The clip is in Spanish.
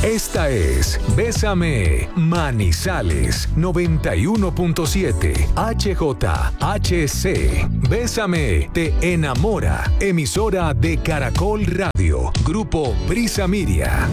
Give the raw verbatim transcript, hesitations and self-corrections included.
Esta es Bésame Manizales noventa y uno punto siete H J H C. Bésame te enamora. Emisora de Caracol Radio. Grupo Brisa Media.